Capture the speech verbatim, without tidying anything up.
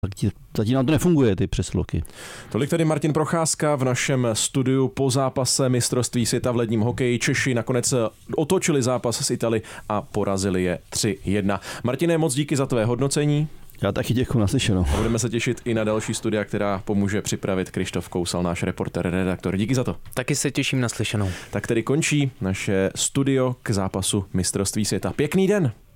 Zatím nám to nefunguje, ty přesilovky. Tolik tedy Martin Procházka v našem studiu po zápase mistrovství světa v ledním hokeji. Češi nakonec otočili zápas s Italy a porazili je tři jedna. Martine, moc díky za tvé hodnocení. Já taky děkuji, naslyšenou. A budeme se těšit i na další studia, která pomůže připravit Krištof Kousal, náš reporter, redaktor. Díky za to. Taky se těším, naslyšenou. Tak tedy končí naše studio k zápasu mistrovství světa. Pěkný den.